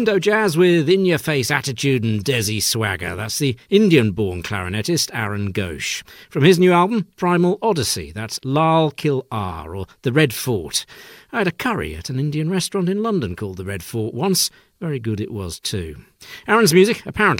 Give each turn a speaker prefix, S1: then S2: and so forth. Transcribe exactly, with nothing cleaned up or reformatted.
S1: Indo-jazz with in-your-face attitude and desi swagger. That's the Indian-born clarinetist Aaron Ghosh. From his new album, Primal Odyssey, that's Lal Kil Ar, or The Red Fort. I had a curry at an Indian restaurant in London called The Red Fort once. Very good it was too. Aaron's music, apparently,